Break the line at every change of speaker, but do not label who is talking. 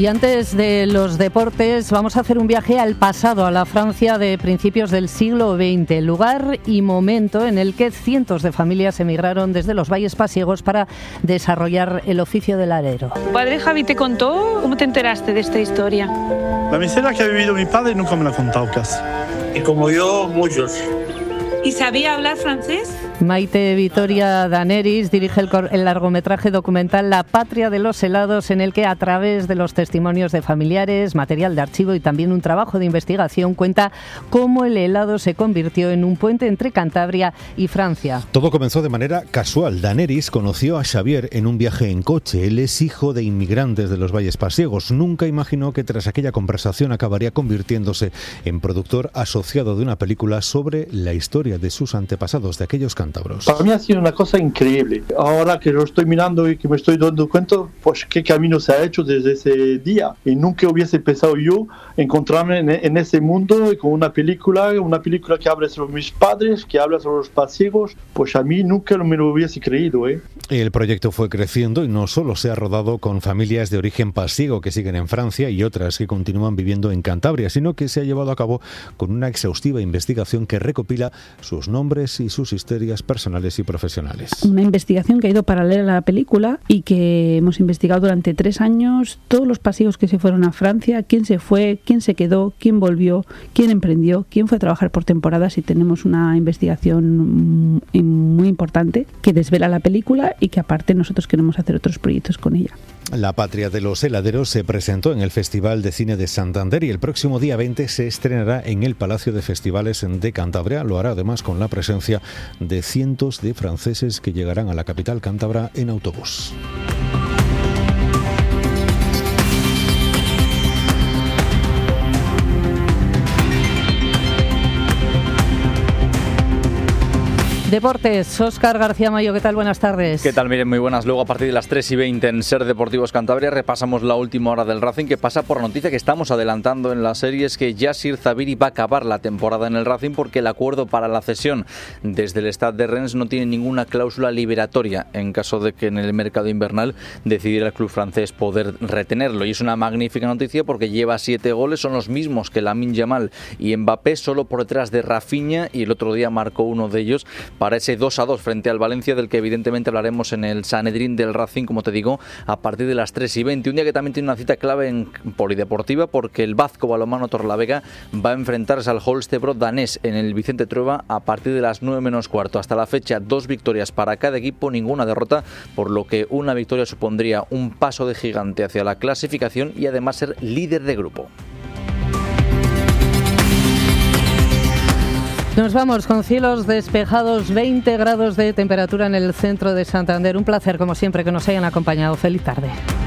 Y antes de los deportes, vamos a hacer un viaje al pasado, a la Francia de principios del siglo XX, lugar y momento en el que cientos de familias emigraron desde los valles pasiegos para desarrollar el oficio del alero.
¿Tu padre Javi te contó? ¿Cómo te enteraste de esta historia?
La miseria que ha vivido mi padre nunca me la ha contado casi.
Y como yo, muchos.
¿Y sabía hablar francés?
Maite Vitoria Daneris dirige el largometraje documental La Patria de los Helados, en el que a través de los testimonios de familiares, material de archivo y también un trabajo de investigación cuenta cómo el helado se convirtió en un puente entre Cantabria y Francia.
Todo comenzó de manera casual. Daneris conoció a Xavier en un viaje en coche. Él es hijo de inmigrantes de los valles pasiegos. Nunca imaginó que tras aquella conversación acabaría convirtiéndose en productor asociado de una película sobre la historia de sus antepasados, de aquellos cántabros.
Para mí ha sido una cosa increíble. Ahora que lo estoy mirando y que me estoy dando cuenta, pues qué camino se ha hecho desde ese día. Y nunca hubiese pensado yo encontrarme en ese mundo con una película que habla sobre mis padres, que habla sobre los pasiegos. Pues a mí nunca me lo hubiese creído.
El proyecto fue creciendo y no solo se ha rodado con familias de origen pasiego que siguen en Francia y otras que continúan viviendo en Cantabria, sino que se ha llevado a cabo con una exhaustiva investigación que recopila sus nombres y sus historias personales y profesionales.
Una investigación que ha ido paralela a la película y que hemos investigado durante 3 años todos los pasiegos que se fueron a Francia, quién se fue, quién se quedó, quién volvió, quién emprendió, quién fue a trabajar por temporadas, y tenemos una investigación muy importante que desvela la película y que aparte nosotros queremos hacer otros proyectos con ella.
La Patria de los Heladeros se presentó en el Festival de Cine de Santander y el próximo día 20 se estrenará en el Palacio de Festivales de Cantabria. Lo hará además con la presencia de cientos de franceses que llegarán a la capital cántabra en autobús.
Deportes, Óscar García Mayo, ¿qué tal? Buenas tardes.
¿Qué tal? Miren, muy buenas. Luego a partir de las 3:20 en Ser Deportivos Cantabria repasamos la última hora del Racing, que pasa por la noticia que estamos adelantando en la serie, es que Yassir Zabiri va a acabar la temporada en el Racing porque el acuerdo para la cesión desde el Stade de Rennes no tiene ninguna cláusula liberatoria en caso de que en el mercado invernal decidiera el club francés poder retenerlo. Y es una magnífica noticia porque lleva 7 goles, son los mismos que Lamine Yamal y Mbappé, solo por detrás de Rafinha, y el otro día marcó uno de ellos para ese 2-2 frente al Valencia, del que evidentemente hablaremos en el Sanedrín del Racing, como te digo, a partir de las 3:20. Un día que también tiene una cita clave en Polideportiva, porque el Vasco Balonmano Torlavega va a enfrentarse al Holstebro danés en el Vicente Trueba a partir de las 9 menos cuarto. Hasta la fecha, 2 victorias para cada equipo, ninguna derrota, por lo que una victoria supondría un paso de gigante hacia la clasificación y además ser líder de grupo.
Nos vamos con cielos despejados, 20 grados de temperatura en el centro de Santander. Un placer, como siempre, que nos hayan acompañado. Feliz tarde.